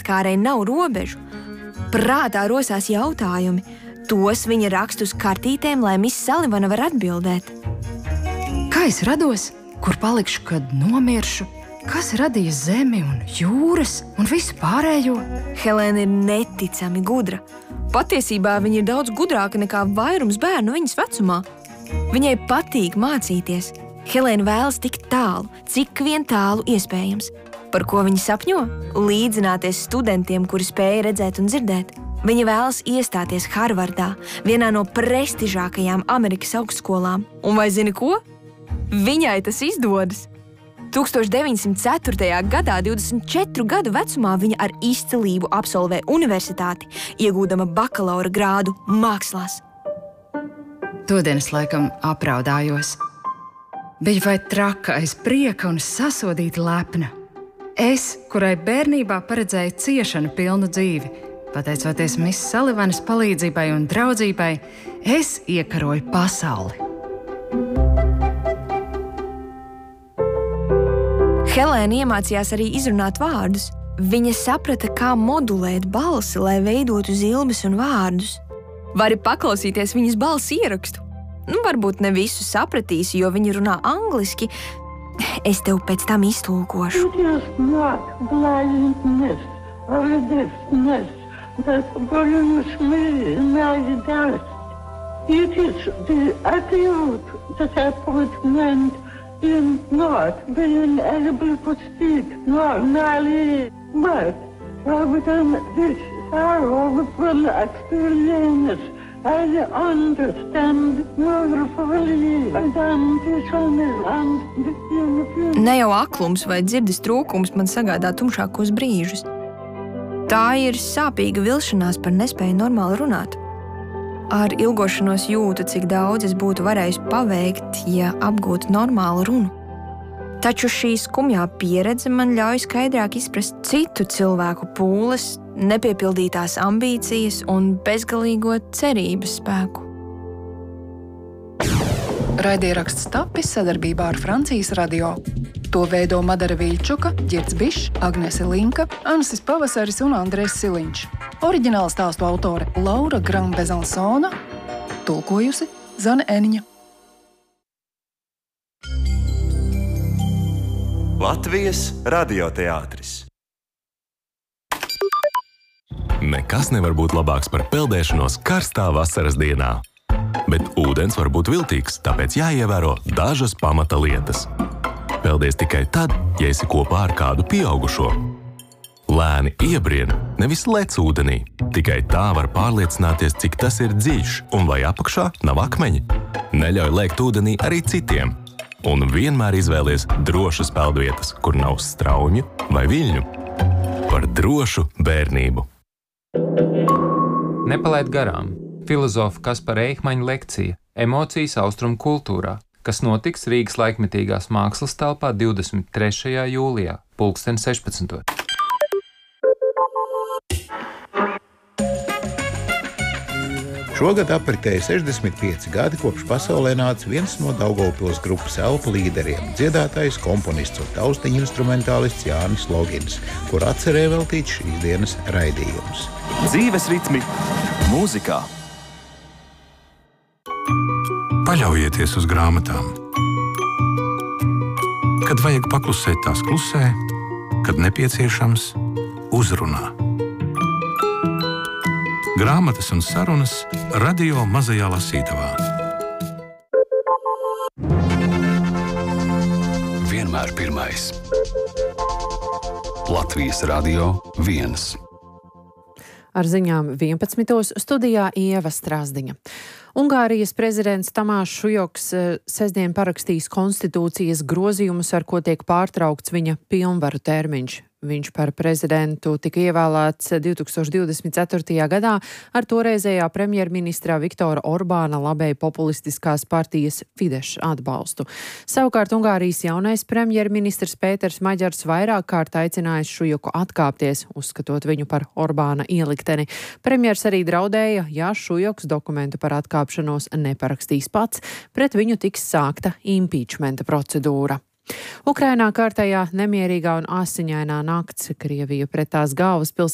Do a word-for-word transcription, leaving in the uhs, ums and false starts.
biļetkārei nav robežu. Prātā rosās jautājumi. Tos viņa raksta uz kartītēm, lai Miss Salivana var atbildēt. Kā es rados? Kur palikšu, kad nomiršu? Kas radīja zemi un jūras un visu pārējo? Helēna ir neticami gudra. Patiesībā viņa ir daudz gudrāka nekā vairums bērnu viņas vecumā. Viņai patīk mācīties. Helēna vēlas tik tālu, cik vien tālu iespējams. Par ko viņa sapņo? Līdzināties studentiem, kuri spēja redzēt un dzirdēt. Viņa vēlas iestāties Harvardā, vienā no prestižākajām Amerikas augstskolām. Un vai zini ko? Viņai tas izdodas. tūkstoš deviņsimt ceturtajā gadā, divdesmit četru gadu vecumā, viņa ar izcilību absolvē universitāti, iegūdama bakalaura grādu mākslās. Todien es laikam apraudājos. Bija vai traka aiz prieka un sasodīta lepna. Es, kurai bērnībā paredzēju ciešanu pilnu dzīvi, pateicoties Miss Salivanas palīdzībai un draudzībai, es iekaroju pasauli. Helēna iemācījās arī izrunāt vārdus. Viņa saprata, kā modulēt balsi, lai veidotu zilmes un vārdus. Vari paklausīties viņas balss ierakstu. Nu, varbūt ne visu sapratīsi, jo viņa runā angliski. Es tev pēc tam iztulkošu. It is not blindness or deafness that brings me my death. It is the attitude that I put meant in not being able to speak normally, but rather than this sorrowful experience, I understand more fully than this and the Ne jau aklums vai dzirdes trūkums man sagādā tumšākos brīžus. Tā ir sāpīga vilšanās par nespēju normāli runāt. Ar ilgošanos jūtu, cik daudz es būtu varējis paveikt, ja apgūtu normālu runu. Taču šī skumjā pieredze man ļauj skaidrāk izprast citu cilvēku pūles, nepiepildītās ambīcijas un bezgalīgo cerības spēku. Raidieraksts tapis sadarbībā ar Francijas radio. To veido Madara Viļčuka, Ģirds Bišs, Agnese Linka, Ansis Pavasaris un Andrēs Siliņš. Oriģināla stāstu autore Laura Grambezonsona, tulkojusi Zane Eniņa. Latvijas radioteātris. Nekas nevar būt labāks par peldēšanos karstā vasaras dienā. Bet ūdens var būt viltīgs, tāpēc jāievēro dažas pamata lietas. Peldies tikai tad, ja esi kopā ar kādu pieaugušo. Lēni iebrien, nevis lec ūdenī. Tikai tā var pārliecināties, cik tas ir dziļš un vai apakšā nav akmeņi. Neļauj lēkt ūdenī arī citiem. Un vienmēr izvēlies drošas peldvietas, kur nav straumju vai viļņu. Par drošu bērnību. Nepalaid garām. Filozofa Kaspara Eichmaņa lekcija Emocijas austrumu kultūrā, kas notiks Rīgas laikmetīgās mākslas telpā divdesmit trešajā jūlijā, pulksten sešpadsmitos. Šogad apritēja sešdesmit pieci gadi, kopš pasaulē nāca viens no Daugavpils grupas elpu līderiem – dziedātājs, komponists un taustiņu instrumentālists Jānis Logins, kur atcerē veltīt šīs dienas raidījumus. Dzīves ritmi mūzikā. Paļaujieties uz grāmatām. Kad vajag paklusēt, tās klusē, kad nepieciešams, uzrunā. Grāmatas un sarunas radio mazajā lasītavā. Vienmēr pirmais. Latvijas radio viens. Ar ziņām vienpadsmitos studijā Ieva Strāzdiņa. Ungārijas prezidents Tamāšs Šujoks sestdien parakstīs konstitūcijas grozījumus, ar ko tiek pārtraukts viņa pilnvaru termiņš. Viņš par prezidentu tika ievēlēts divtūkstoš divdesmit ceturtajā gadā ar toreizējā premjerministra Viktora Orbāna labēji populistiskās partijas Fidesz atbalstu. Savukārt Ungārijas jaunais premjerministrs Pēters Maģars vairāk kārt aicinājis Šujoku atkāpties, uzskatot viņu par Orbāna ielikteni. Premjers arī draudēja, ja Šujoks dokumentu par atkāpšanos neparakstīs pats, pret viņu tiks sākta impeachmenta procedūra. Ukrainā kārtējā nemierīgā un asiņainā nakts Krieviju pret tās galvaspilsētu